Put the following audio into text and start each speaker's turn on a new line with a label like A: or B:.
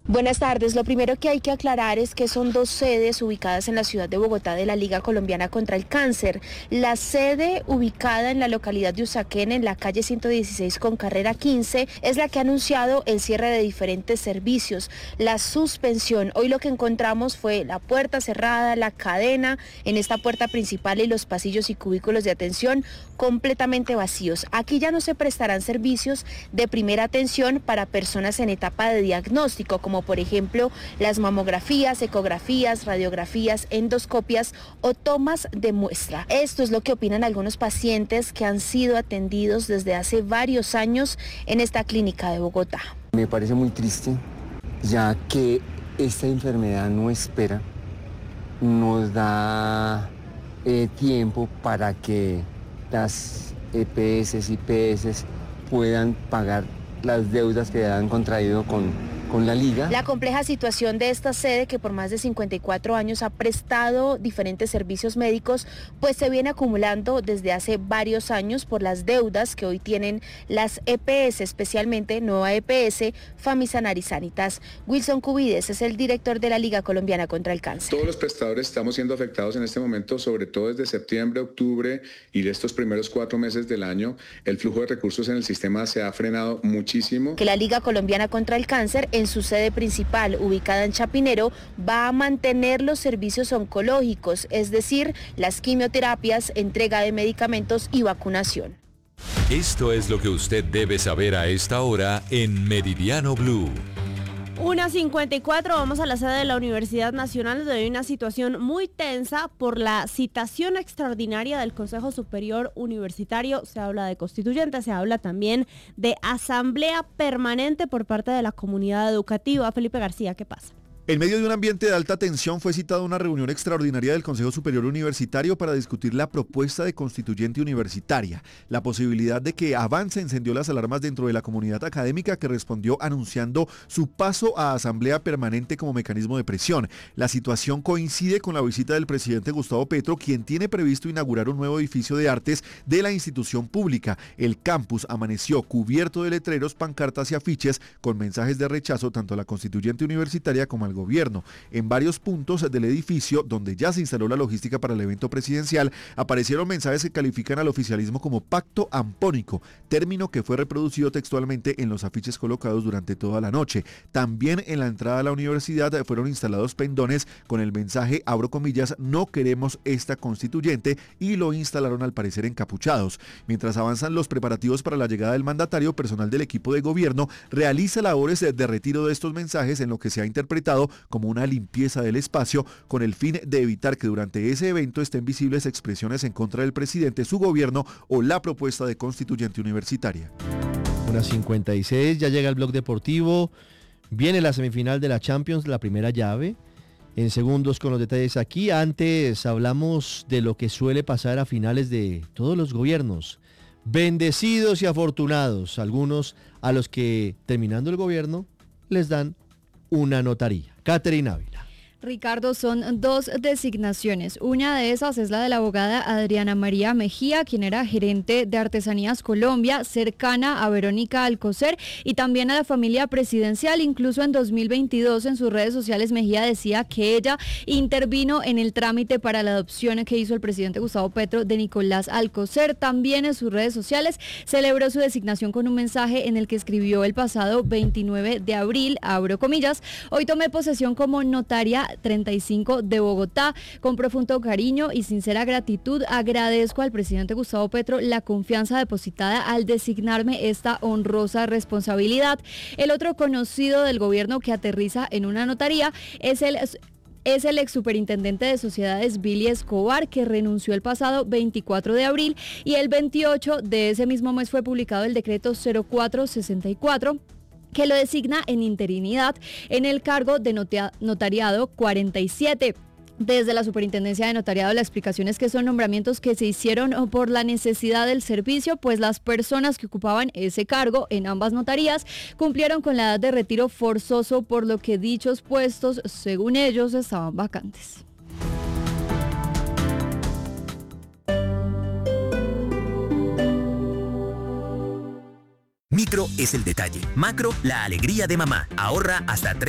A: Buenas tardes. Lo primero que hay que aclarar es que son dos sedes ubicadas en la ciudad de Bogotá de la Liga Colombiana contra el Cáncer. La sede ubicada en la localidad de Usaquén, en la calle 116 con carrera 15, es la que ha anunciado el cierre de diferentes servicios, la suspensión. Hoy lo que encontramos fue la puerta cerrada, la cadena en esta puerta principal y los pasillos y cubículos de atención completamente vacíos. Aquí ya no se prestarán servicios de primera atención para personas en etapa de diagnóstico, como por ejemplo las mamografías, ecografías, radiografías, endoscopias o tomas de muestra. Esto es lo que opinan algunos pacientes que han sido atendidos desde hace varios años en esta clínica de Bogotá.
B: Me parece muy triste, ya que esta enfermedad no espera, nos da tiempo para que las EPS y IPS puedan pagar las deudas que han contraído con la Liga.
A: La compleja situación de esta sede, que por más de 54 años ha prestado diferentes servicios médicos, pues se viene acumulando desde hace varios años por las deudas que hoy tienen las EPS, especialmente Nueva EPS, Famisanar y Sanitas. Wilson Cubides es el director de la Liga Colombiana contra el Cáncer.
C: Todos los prestadores estamos siendo afectados en este momento, sobre todo desde septiembre, octubre y de estos primeros 4 meses del año. El flujo de recursos en el sistema se ha frenado muchísimo.
A: Que la Liga Colombiana contra el Cáncer, en su sede principal, ubicada en Chapinero, va a mantener los servicios oncológicos, es decir, las quimioterapias, entrega de medicamentos y vacunación.
D: Esto es lo que usted debe saber a esta hora en Meridiano Blue.
E: 1:54, vamos a la sede de la Universidad Nacional, donde hay una situación muy tensa por la citación extraordinaria del Consejo Superior Universitario. Se habla de constituyente, se habla también de asamblea permanente por parte de la comunidad educativa. Felipe García, ¿qué pasa?
F: En medio de un ambiente de alta tensión fue citada una reunión extraordinaria del Consejo Superior Universitario para discutir la propuesta de constituyente universitaria. La posibilidad de que avance encendió las alarmas dentro de la comunidad académica, que respondió anunciando su paso a asamblea permanente como mecanismo de presión. La situación coincide con la visita del presidente Gustavo Petro, quien tiene previsto inaugurar un nuevo edificio de artes de la institución pública. El campus amaneció cubierto de letreros, pancartas y afiches con mensajes de rechazo tanto a la constituyente universitaria como al gobierno. En varios puntos del edificio, donde ya se instaló la logística para el evento presidencial, aparecieron mensajes que califican al oficialismo como pacto ampónico, término que fue reproducido textualmente en los afiches colocados durante toda la noche. También en la entrada a la universidad fueron instalados pendones con el mensaje, abro comillas, no queremos esta constituyente, y lo instalaron al parecer encapuchados. Mientras avanzan los preparativos para la llegada del mandatario, personal del equipo de gobierno realiza labores de retiro de estos mensajes, en lo que se ha interpretado como una limpieza del espacio, con el fin de evitar que durante ese evento estén visibles expresiones en contra del presidente, su gobierno o la propuesta de constituyente universitaria.
G: 1:56, ya llega el blog deportivo, viene la semifinal de la Champions, la primera llave. En segundos con los detalles aquí. Antes hablamos de lo que suele pasar a finales de todos los gobiernos. Bendecidos y afortunados, algunos a los que terminando el gobierno les dan una notaría. Caterina Ávila.
H: Ricardo, son dos designaciones. Una de esas es la de la abogada Adriana María Mejía, quien era gerente de Artesanías Colombia, cercana a Verónica Alcocer y también a la familia presidencial. Incluso en 2022 en sus redes sociales Mejía decía que ella intervino en el trámite para la adopción que hizo el presidente Gustavo Petro de Nicolás Alcocer. También en sus redes sociales celebró su designación con un mensaje en el que escribió el pasado 29 de abril, abro comillas, hoy tomé posesión como notaria 35 de Bogotá. Con profundo cariño y sincera gratitud agradezco al presidente Gustavo Petro la confianza depositada al designarme esta honrosa responsabilidad. El otro conocido del gobierno que aterriza en una notaría es el ex superintendente de sociedades Billy Escobar, que renunció el pasado 24 de abril y el 28 de ese mismo mes fue publicado el decreto 0464 que lo designa en interinidad en el cargo de notariado 47. Desde la Superintendencia de Notariado, la explicación es que son nombramientos que se hicieron por la necesidad del servicio, pues las personas que ocupaban ese cargo en ambas notarías cumplieron con la edad de retiro forzoso, por lo que dichos puestos, según ellos, estaban vacantes.
I: Micro es el detalle, macro la alegría de mamá. Ahorra hasta